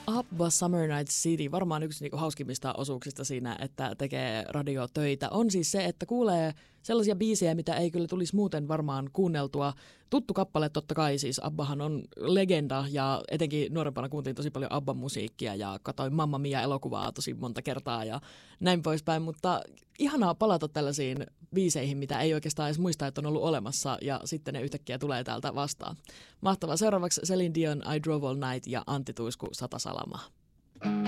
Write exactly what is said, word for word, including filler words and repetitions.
ABBA Summer Night City, varmaan yksi niinku hauskimmista osuuksista siinä, että tekee radiotöitä, on siis se, että kuulee sellaisia biisejä, mitä ei kyllä tulisi muuten varmaan kuunneltua. Tuttu kappale totta kai, siis ABBAhan on legenda ja etenkin nuorempana kuuntelin tosi paljon ABBA-musiikkia ja katsoin Mamma Mia-elokuvaa tosi monta kertaa ja näin poispäin, mutta ihanaa palata tällaisiin biiseihin, mitä ei oikeastaan edes muista, että on ollut olemassa ja sitten ne yhtäkkiä tulee täältä vastaan. Mahtavaa. Seuraavaksi Celine Dion, I Drove All Night ja Antti Tuisku, Sata Salamaa.